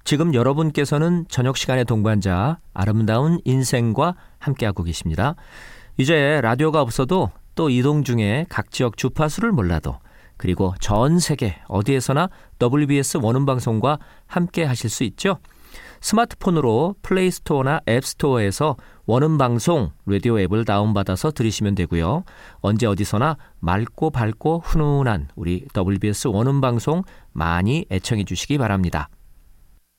지금 여러분께서는 저녁 시간의 동반자 아름다운 인생과 함께하고 계십니다. 이제 라디오가 없어도 또 이동 중에 각 지역 주파수를 몰라도 그리고 전 세계 어디에서나 WBS 원음방송과 함께 하실 수 있죠. 스마트폰으로 플레이스토어나 앱스토어에서 원음방송 라디오 앱을 다운받아서 들으시면 되고요. 언제 어디서나 맑고 밝고 훈훈한 우리 WBS 원음방송 많이 애청해 주시기 바랍니다.